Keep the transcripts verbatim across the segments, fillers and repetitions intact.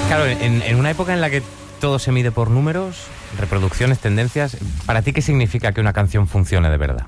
Claro, en, en una época en la que todo se mide por números, reproducciones, tendencias, ¿para ti qué significa que una canción funcione de verdad?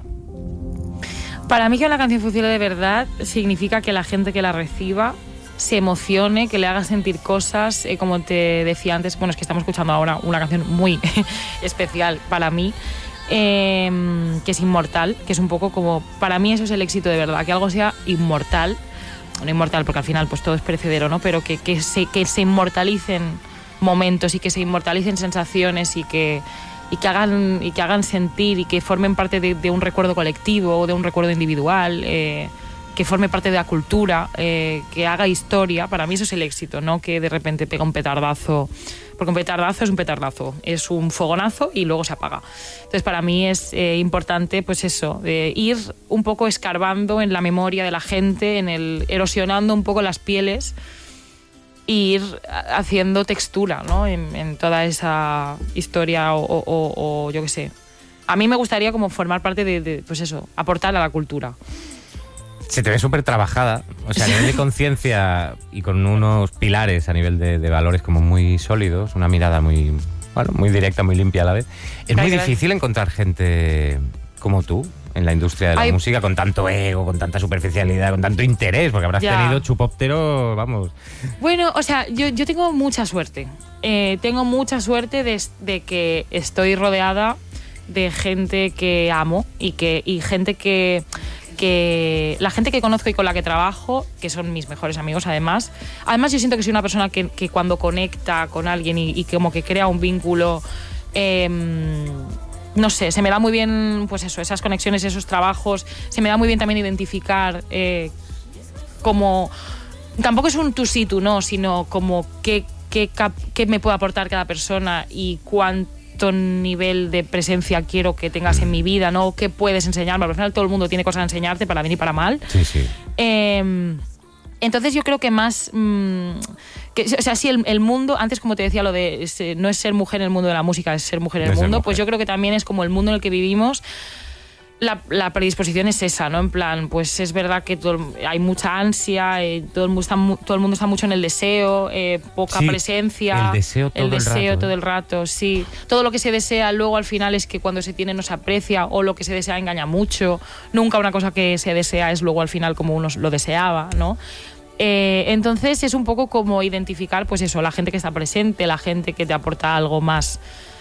Para mí que una canción funcione de verdad significa que la gente que la reciba se emocione, que le haga sentir cosas, eh, como te decía antes, bueno, es que estamos escuchando ahora una canción muy especial para mí, eh, que es Inmortal, que es un poco como, para mí eso es el éxito de verdad, que algo sea inmortal, no inmortal porque al final pues todo es perecedero, ¿no? Pero que, que, se, que se inmortalicen momentos y que se inmortalicen sensaciones y que, y que, hagan, y que hagan sentir y que formen parte de, de un recuerdo colectivo o de un recuerdo individual, eh, que forme parte de la cultura, eh, que haga historia. Para mí eso es el éxito, no que de repente pega un petardazo, porque un petardazo es un petardazo, es un fogonazo y luego se apaga. Entonces para mí es eh, importante pues eso, de ir un poco escarbando en la memoria de la gente, en el, erosionando un poco las pieles e ir haciendo textura, ¿no? en, en toda esa historia o, o, o, o yo qué sé. A mí me gustaría como formar parte de, de pues eso, aportar a la cultura. Se te ve súper trabajada, o sea, a nivel de conciencia y con unos pilares a nivel de, de valores como muy sólidos, una mirada muy, bueno, muy directa, muy limpia a la vez. Es muy difícil encontrar gente como tú en la industria de la Ay. música, con tanto ego, con tanta superficialidad, con tanto interés, porque habrás ya. tenido chupóptero, vamos. Bueno, o sea, yo, yo tengo mucha suerte. Eh, tengo mucha suerte de, de que estoy rodeada de gente que amo y, que, y gente que... que la gente que conozco y con la que trabajo, que son mis mejores amigos además, además yo siento que soy una persona que, que cuando conecta con alguien y, y como que crea un vínculo, eh, no sé, se me da muy bien pues eso, esas conexiones, esos trabajos, se me da muy bien también identificar eh, como, tampoco es un tú sí, tú no, sino como qué, qué, qué me puede aportar cada persona y cuánto nivel de presencia quiero que tengas en mi vida, ¿no? ¿Qué puedes enseñarme? Al final todo el mundo tiene cosas a enseñarte para bien y para mal. Sí, sí. Eh, entonces yo creo que más... Mmm, que, o sea, sí, el, el mundo, antes como te decía lo de es, no es ser mujer en el mundo de la música, es ser mujer en el mundo, mujer. Pues yo creo que también es como el mundo en el que vivimos. La, la predisposición es esa, ¿no? En plan, pues es verdad que todo, hay mucha ansia, eh, todo, el mundo está, todo el mundo está mucho en el deseo, eh, poca sí, presencia. El deseo todo el, deseo el rato. todo el rato, sí. Todo lo que se desea luego al final es que cuando se tiene no se aprecia, o lo que se desea engaña mucho. Nunca una cosa que se desea es luego al final como uno lo deseaba, ¿no? Eh, entonces es un poco como identificar, pues eso, la gente que está presente, la gente que te aporta algo más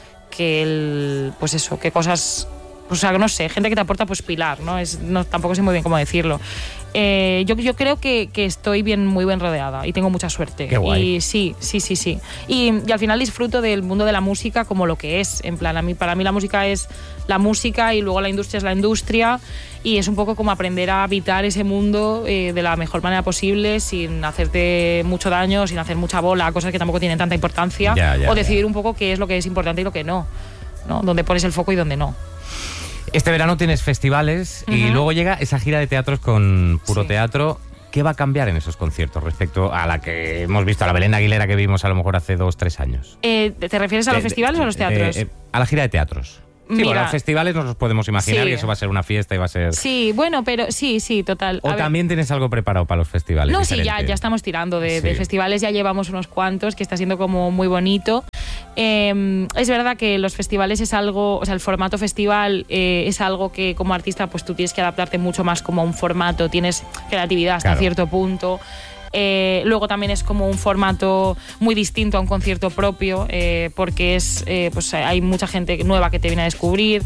que el, pues eso, que cosas... O sea, no sé, gente que te aporta pues pilar, ¿no? Es, no tampoco sé muy bien cómo decirlo. Eh, yo, yo creo que, que estoy bien, muy bien rodeada y tengo mucha suerte. Qué guay. Y sí, sí, sí, sí. Y, y al final disfruto del mundo de la música como lo que es. En plan, a mí, para mí la música es la música y luego la industria es la industria y es un poco como aprender a habitar ese mundo eh, de la mejor manera posible sin hacerte mucho daño, sin hacer mucha bola, cosas que tampoco tienen tanta importancia. Ya, ya, o decidir ya. un poco qué es lo que es importante y lo que no, ¿no? Dónde pones el foco y dónde no. Este verano tienes festivales uh-huh. y luego llega esa gira de teatros con Puro sí. Teatro. ¿Qué va a cambiar en esos conciertos respecto a la que hemos visto, a la Belén Aguilera que vimos a lo mejor hace dos, tres años? Eh, ¿Te refieres a los de, festivales de, o a los teatros? De, de, a la gira de teatros. Sí, Mira, bueno, los festivales nos los podemos imaginar sí. que eso va a ser una fiesta y va a ser... Sí, bueno, pero sí, sí, total. ¿O a también ver. tienes algo preparado para los festivales? No, diferente? sí, ya, ya estamos tirando de, sí. de festivales, ya llevamos unos cuantos, que está siendo como muy bonito. Eh, es verdad que los festivales es algo, o sea, el formato festival eh, es algo que como artista pues tú tienes que adaptarte mucho más como a un formato, tienes creatividad hasta claro. cierto punto. Eh, luego también es como un formato muy distinto a un concierto propio eh, porque es eh, pues hay mucha gente nueva que te viene a descubrir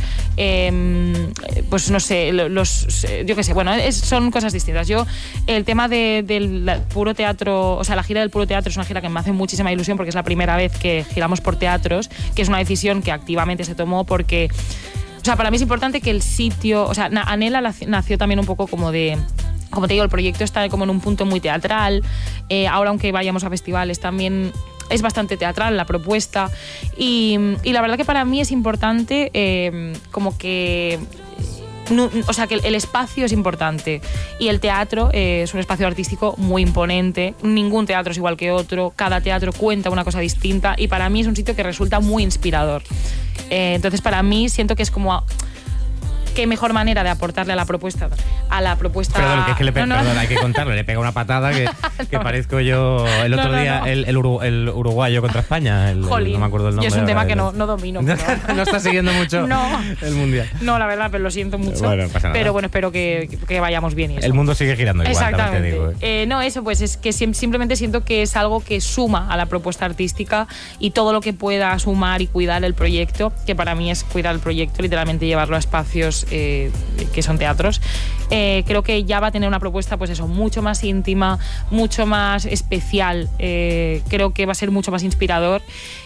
eh, pues no sé los yo qué sé bueno es, son cosas distintas. Yo el tema de, del Puro Teatro, o sea la gira del Puro Teatro es una gira que me hace muchísima ilusión porque es la primera vez que giramos por teatros, que es una decisión que activamente se tomó porque o sea para mí es importante que el sitio, o sea Anhela nació también un poco como de... Como te digo, el proyecto está como en un punto muy teatral. Eh, ahora, aunque vayamos a festivales, también es bastante teatral la propuesta. Y, y la verdad que para mí es importante eh, como que... No, o sea, que el espacio es importante. Y el teatro eh, es un espacio artístico muy imponente. Ningún teatro es igual que otro. Cada teatro cuenta una cosa distinta. Y para mí es un sitio que resulta muy inspirador. Eh, entonces, para mí siento que es como... qué mejor manera de aportarle a la propuesta, a la propuesta... Perdón, que es que le pe- no, no. perdón, hay que contarlo, le pega una patada que, que No. parezco yo el otro No, no, día, no. El, el, uru- el uruguayo contra España, el, el- Jolín, no me acuerdo el nombre. yo es un tema ahora, que el- no, no domino. pero- No está siguiendo mucho No. el mundial. No, la verdad, pero lo siento mucho. Bueno, no pasa nada. Pero bueno, espero que, que vayamos bien y eso. El mundo sigue girando igual, también te Exactamente. digo. ¿eh? Eh, no, eso, pues es que sim- simplemente siento que es algo que suma a la propuesta artística y todo lo que pueda sumar y cuidar el proyecto, que para mí es cuidar el proyecto, literalmente llevarlo a espacios eh, que son teatros. Eh, creo que ya va a tener una propuesta, pues eso, mucho más íntima, mucho más especial. Eh, creo que va a ser mucho más inspirador.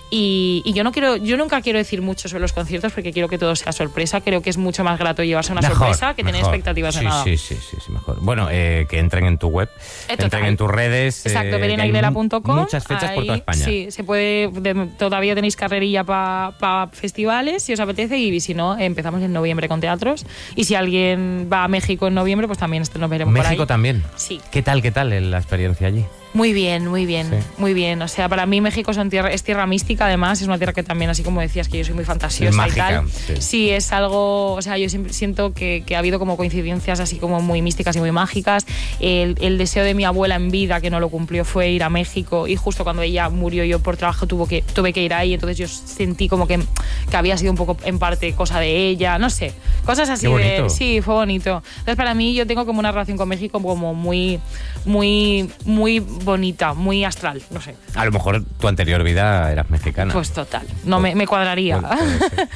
Y, y yo no quiero, yo nunca quiero decir mucho sobre los conciertos porque quiero que todo sea sorpresa. Creo que es mucho más grato llevarse una Mejor, sorpresa que tener mejor. expectativas sí, de nada. Sí, sí, sí, sí, mejor. Bueno, eh, que entren en tu web, Eh, que entren total. en tus redes. Exacto, eh, belén que hay aguilera punto com. muchas fechas por toda Ahí, España. Sí, se puede, de- todavía tenéis carrerilla para pa festivales si os apetece, y si no, empezamos en noviembre con teatros. Y si alguien va a México en noviembre, pues también este- nos veremos por ahí. México también. Sí. ¿Qué tal, qué tal la experiencia allí? Muy bien, muy bien, Sí. muy bien. O sea, para mí México son tierra, es tierra mística, además. Es una tierra que también, así como decías, que yo soy muy fantasiosa Es y mágica, tal. sí. Sí, es algo... O sea, yo siempre siento que, que ha habido como coincidencias así como muy místicas y muy mágicas. El, el deseo de mi abuela en vida, que no lo cumplió, fue ir a México. Y justo cuando ella murió, yo por trabajo tuvo que, tuve que ir ahí. Entonces yo sentí como que, que había sido un poco, en parte, cosa de ella. No sé, cosas así Qué bonito. de... Sí, fue bonito. Entonces, para mí, yo tengo como una relación con México como muy, muy, muy bonita, muy astral, no sé. A lo mejor tu anterior vida eras mexicana. Pues total, no me, me cuadraría. Puede- puede ser.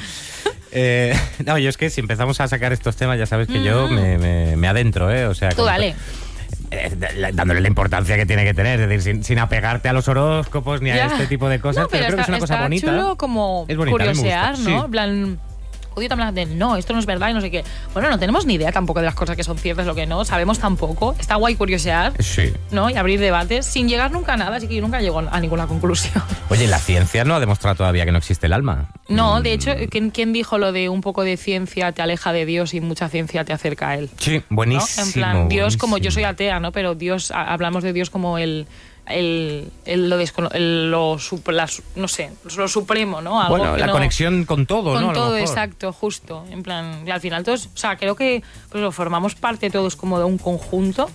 Eh, no, yo es que si empezamos a sacar estos temas, ya sabes que yo me, me, me adentro, ¿eh? O sea, Tú como- dale. eh, dándole la importancia que tiene que tener, es decir, sin, sin apegarte a los horóscopos ni a Ya. este tipo de cosas, No, pero, creo que es una cosa está bonita. chulo como Es bonita, a mí me gusta, curiosear, ¿no? sí. En plan, odio también de no, esto no es verdad y no sé qué. Bueno, no tenemos ni idea tampoco de las cosas que son ciertas, lo que no, sabemos tampoco. Está guay curiosear, Sí. ¿no? Y abrir debates sin llegar nunca a nada, así que yo nunca llego a ninguna conclusión. Oye, la ciencia no ha demostrado todavía que no existe el alma. No, Mm, de hecho, ¿quién, quién dijo lo de un poco de ciencia te aleja de Dios y mucha ciencia te acerca a él? Sí, ¿No? buenísimo. En plan, Dios, como yo soy buenísimo. atea, ¿no? Pero Dios, a- hablamos de Dios como el, el, el- lo, descono- el- lo, sup- la su- no sé, lo supremo, ¿no? Algo Bueno, que la no- conexión con todo, con ¿no? A lo todo, mejor. exacto, justo. En plan, y al final todos, o sea, creo que pues, lo formamos parte todos como de un conjunto.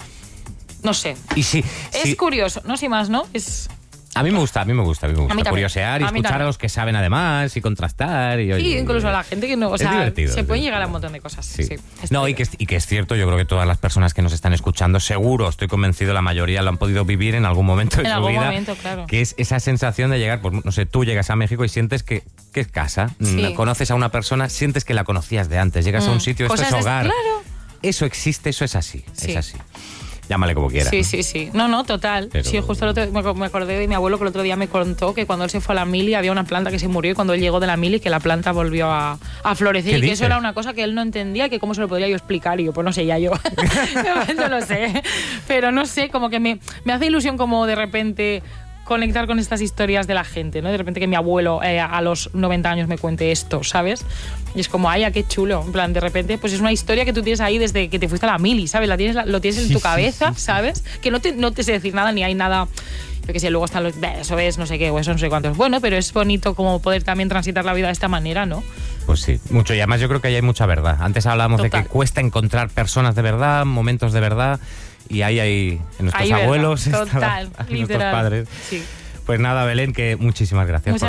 No sé. Y sí, Es sí, curioso, no sé más, ¿no? Es a mí me gusta, a mí me gusta, a mí me gusta mí también, curiosear y a mí escuchar también. a los que saben además y contrastar. Y, oye, sí, incluso a la gente que no, o es sea, divertido, se es pueden divertido. llegar a un montón de cosas. Sí. Sí, es No, y que, es- y que es cierto, yo creo que todas las personas que nos están escuchando, seguro, estoy convencido, la mayoría lo han podido vivir en algún momento de En su algún vida. momento, claro. Que es esa sensación de llegar, pues no sé, tú llegas a México y sientes que, que es casa. Sí. Mm, Conoces a una persona, sientes que la conocías de antes. Llegas a un Mm. sitio, esto Cosas es de- hogar. claro. Eso existe, eso es así. Sí. Es así. Llámale como quieras. Sí, sí, sí. No, no, total. Pero- Sí, justo el otro- me me acordé de mi abuelo que el otro día me contó que cuando él se fue a la mili había una planta que se murió y cuando él llegó de la mili que la planta volvió a, a florecer ¿Qué y que dices? eso era una cosa que él no entendía y que cómo se lo podría yo explicar y yo, pues no sé, ya yo. Yo lo sé. Pero no sé, como que me, me hace ilusión como de repente conectar con estas historias de la gente, ¿no? De repente que mi abuelo eh, a los noventa años me cuente esto, ¿sabes? Y es como, ay, qué chulo. En plan, de repente, pues es una historia que tú tienes ahí desde que te fuiste a la mili, ¿sabes? La tienes, la- lo tienes en Sí, tu sí, cabeza, sí, sí. ¿sabes? Que no te, no te sé decir nada, ni hay nada... Yo qué sé, luego están los... "Beh, eso es, no sé qué, o eso no sé cuántos". Bueno, pero es bonito como poder también transitar la vida de esta manera, ¿no? Pues sí, mucho. Y además yo creo que ahí hay mucha verdad. Antes hablábamos de Total. que cuesta encontrar personas de verdad, momentos de verdad. Y ahí hay en nuestros Ahí, ¿verdad? abuelos, Total, estaba- en nuestros literal. padres. Sí. Pues nada, Belén, que muchísimas gracias Muchas